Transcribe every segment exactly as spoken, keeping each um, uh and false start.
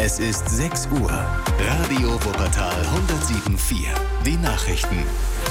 Es ist sechs Uhr. Radio Wuppertal hundertsieben Komma vier. Die Nachrichten.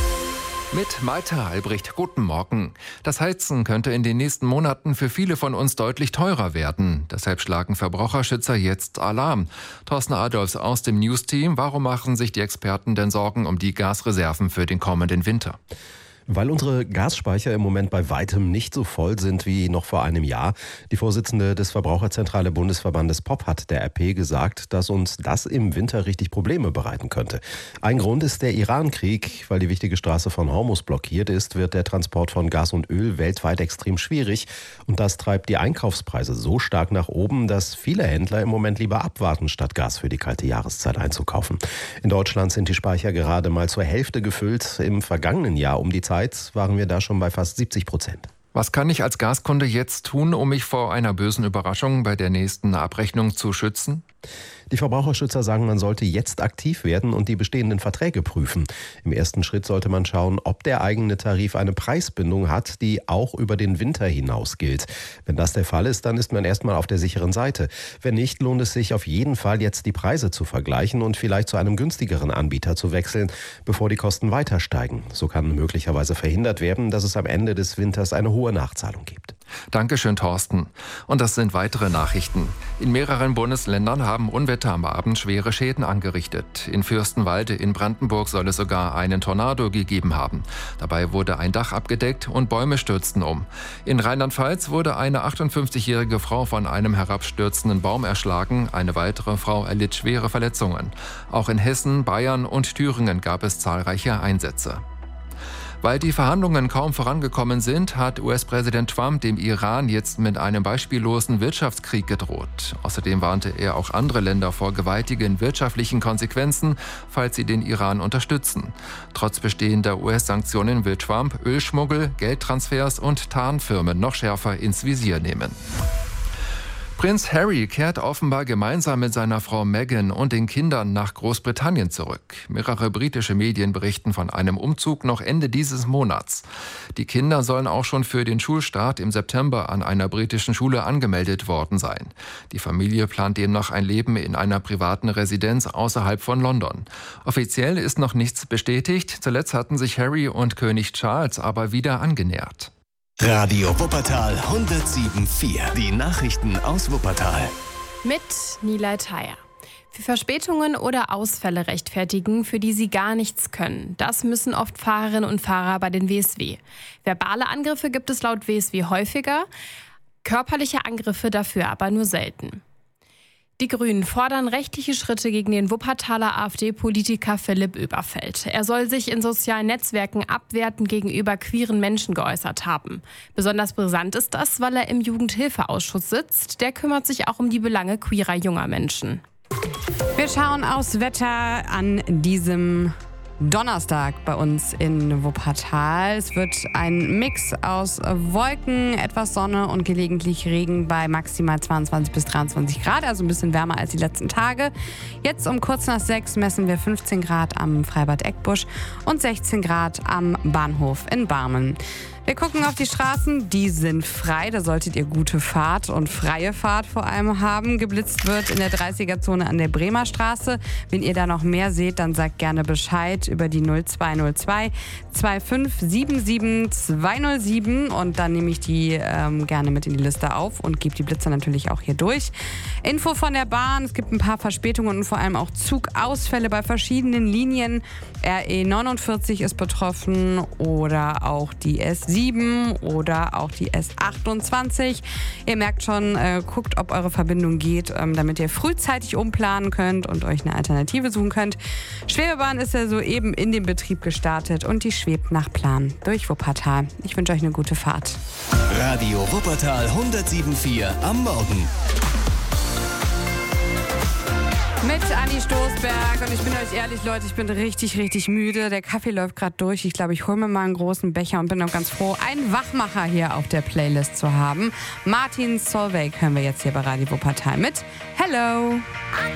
Mit Malte Albrecht, guten Morgen. Das Heizen könnte in den nächsten Monaten für viele von uns deutlich teurer werden. Deshalb schlagen Verbraucherschützer jetzt Alarm. Thorsten Adolfs aus dem News-Team. Warum machen sich die Experten denn Sorgen um die Gasreserven für den kommenden Winter? Weil unsere Gasspeicher im Moment bei weitem nicht so voll sind wie noch vor einem Jahr. Die Vorsitzende des Verbraucherzentrale Bundesverbandes P O P hat der R P gesagt, dass uns das im Winter richtig Probleme bereiten könnte. Ein Grund ist der Iran-Krieg. Weil die wichtige Straße von Hormuz blockiert ist, wird der Transport von Gas und Öl weltweit extrem schwierig. Und das treibt die Einkaufspreise so stark nach oben, dass viele Händler im Moment lieber abwarten, statt Gas für die kalte Jahreszeit einzukaufen. In Deutschland sind die Speicher gerade mal zur Hälfte gefüllt. Im vergangenen Jahr um die Zeit waren wir da schon bei fast siebzig Prozent. Was kann ich als Gaskunde jetzt tun, um mich vor einer bösen Überraschung bei der nächsten Abrechnung zu schützen? Die Verbraucherschützer sagen, man sollte jetzt aktiv werden und die bestehenden Verträge prüfen. Im ersten Schritt sollte man schauen, ob der eigene Tarif eine Preisbindung hat, die auch über den Winter hinaus gilt. Wenn das der Fall ist, dann ist man erstmal auf der sicheren Seite. Wenn nicht, lohnt es sich auf jeden Fall jetzt die Preise zu vergleichen und vielleicht zu einem günstigeren Anbieter zu wechseln, bevor die Kosten weiter steigen. So kann möglicherweise verhindert werden, dass es am Ende des Winters eine hohe Nachzahlung gibt. Dankeschön, Thorsten. Und das sind weitere Nachrichten. In mehreren Bundesländern haben Unwetter am Abend schwere Schäden angerichtet. In Fürstenwalde in Brandenburg soll es sogar einen Tornado gegeben haben. Dabei wurde ein Dach abgedeckt und Bäume stürzten um. In Rheinland-Pfalz wurde eine achtundfünfzigjährige Frau von einem herabstürzenden Baum erschlagen. Eine weitere Frau erlitt schwere Verletzungen. Auch in Hessen, Bayern und Thüringen gab es zahlreiche Einsätze. Weil die Verhandlungen kaum vorangekommen sind, hat U S-Präsident Trump dem Iran jetzt mit einem beispiellosen Wirtschaftskrieg gedroht. Außerdem warnte er auch andere Länder vor gewaltigen wirtschaftlichen Konsequenzen, falls sie den Iran unterstützen. Trotz bestehender U S-Sanktionen will Trump Ölschmuggel, Geldtransfers und Tarnfirmen noch schärfer ins Visier nehmen. Prinz Harry kehrt offenbar gemeinsam mit seiner Frau Meghan und den Kindern nach Großbritannien zurück. Mehrere britische Medien berichten von einem Umzug noch Ende dieses Monats. Die Kinder sollen auch schon für den Schulstart im September an einer britischen Schule angemeldet worden sein. Die Familie plant demnach ein Leben in einer privaten Residenz außerhalb von London. Offiziell ist noch nichts bestätigt. Zuletzt hatten sich Harry und König Charles aber wieder angenähert. Radio Wuppertal hundertsieben Komma vier. Die Nachrichten aus Wuppertal. Mit Nilay Thayer. Für Verspätungen oder Ausfälle rechtfertigen, für die sie gar nichts können. Das müssen oft Fahrerinnen und Fahrer bei den W S W. Verbale Angriffe gibt es laut W S W häufiger, körperliche Angriffe dafür aber nur selten. Die Grünen fordern rechtliche Schritte gegen den Wuppertaler AfD-Politiker Philipp Oberfeld. Er soll sich in sozialen Netzwerken abwertend gegenüber queeren Menschen geäußert haben. Besonders brisant ist das, weil er im Jugendhilfeausschuss sitzt. Der kümmert sich auch um die Belange queerer junger Menschen. Wir schauen aufs Wetter an diesem Donnerstag bei uns in Wuppertal. Es wird ein Mix aus Wolken, etwas Sonne und gelegentlich Regen bei maximal zweiundzwanzig bis dreiundzwanzig Grad, also ein bisschen wärmer als die letzten Tage. Jetzt um kurz nach sechs messen wir fünfzehn Grad am Freibad Eckbusch und sechzehn Grad am Bahnhof in Barmen. Wir gucken auf die Straßen, die sind frei, da solltet ihr gute Fahrt und freie Fahrt vor allem haben. Geblitzt wird in der dreißiger-Zone an der Bremer Straße. Wenn ihr da noch mehr seht, dann sagt gerne Bescheid über die null zwei null zwei zwei fünf sieben sieben zwei null sieben und dann nehme ich die ähm, gerne mit in die Liste auf und gebe die Blitzer natürlich auch hier durch. Info von der Bahn, es gibt ein paar Verspätungen und vor allem auch Zugausfälle bei verschiedenen Linien. R E neunundvierzig ist betroffen oder auch die S sieben oder auch die S achtundzwanzig. Ihr merkt schon, äh, guckt, ob eure Verbindung geht, ähm, damit ihr frühzeitig umplanen könnt und euch eine Alternative suchen könnt. Schwebebahn ist ja soeben in den Betrieb gestartet und die schwebt nach Plan durch Wuppertal. Ich wünsche euch eine gute Fahrt. Radio Wuppertal hundertsieben Komma vier am Morgen. Mit Anni Stoßberg und ich bin euch ehrlich, Leute, ich bin richtig, richtig müde. Der Kaffee läuft gerade durch. Ich glaube, ich hole mir mal einen großen Becher und bin auch ganz froh, einen Wachmacher hier auf der Playlist zu haben. Martin Solveig hören wir jetzt hier bei Radio Wuppertal mit Hello.